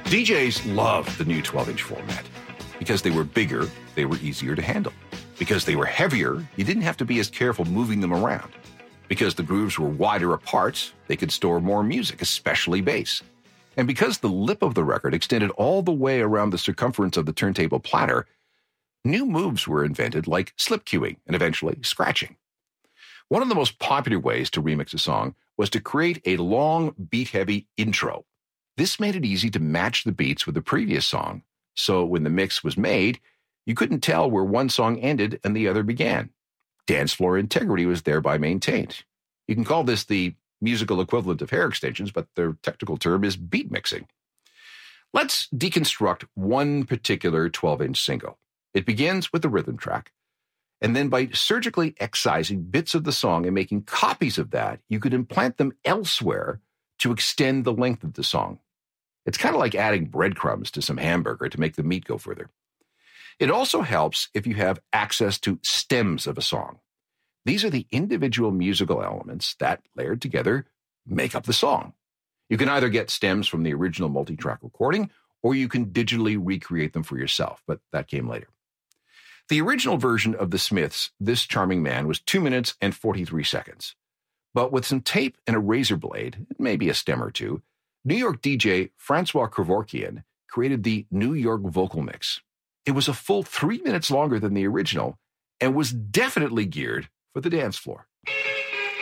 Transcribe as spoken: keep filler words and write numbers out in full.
D Js loved the new twelve-inch format because they were bigger, they were easier to handle. Because they were heavier, you didn't have to be as careful moving them around. Because the grooves were wider apart, they could store more music, especially bass. And because the lip of the record extended all the way around the circumference of the turntable platter, new moves were invented like slip cueing and eventually scratching. One of the most popular ways to remix a song was to create a long, beat-heavy intro. This made it easy to match the beats with the previous song, so when the mix was made, you couldn't tell where one song ended and the other began. Dance floor integrity was thereby maintained. You can call this the musical equivalent of hair extensions, but their technical term is beat mixing. Let's deconstruct one particular twelve-inch single. It begins with the rhythm track, and then by surgically excising bits of the song and making copies of that, you could implant them elsewhere to extend the length of the song. It's kind of like adding breadcrumbs to some hamburger to make the meat go further. It also helps if you have access to stems of a song. These are the individual musical elements that, layered together, make up the song. You can either get stems from the original multi-track recording, or you can digitally recreate them for yourself, but that came later. The original version of the Smiths' This Charming Man was two minutes and forty-three seconds. But with some tape and a razor blade, maybe a stem or two, New York D J Francois Kevorkian created the New York vocal mix. It was a full three minutes longer than the original and was definitely geared for the dance floor.